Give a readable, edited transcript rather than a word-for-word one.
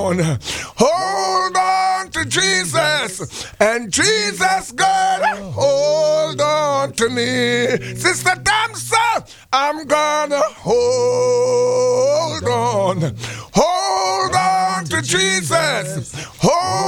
on. Hold on to Jesus, and Jesus gonna hold on to me. Sister Damsa, I'm gonna hold on. Hold on to Jesus. Hold